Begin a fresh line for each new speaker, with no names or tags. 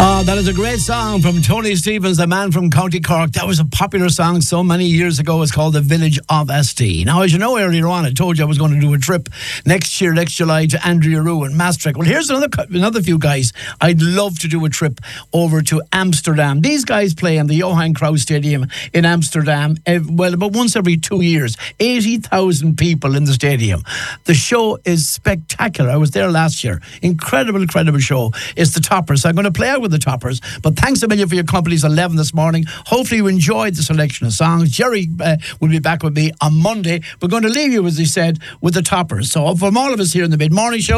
That is a great song from Tony Stevens, the man from County Cork. That was a popular song so many years ago. It's called The Village of St. Now, as you know, earlier on, I told you I was going to do a trip next July, to Andrea Rue and Maastricht. Well, here's another few guys. I'd love to do a trip over to Amsterdam. These guys play in the Johan Cruyff Stadium in Amsterdam, about once every 2 years. 80,000 people in the stadium. The show is spectacular. I was there last year. Incredible show. It's the Toppers. So I'm going to play out with the Toppers. But thanks a million for your company. It's 11 this morning. Hopefully you enjoyed the selection of songs. Jerry will be back with me on Monday. We're going to leave you, as he said, with the Toppers. So from all of us here in the Mid-Morning Show,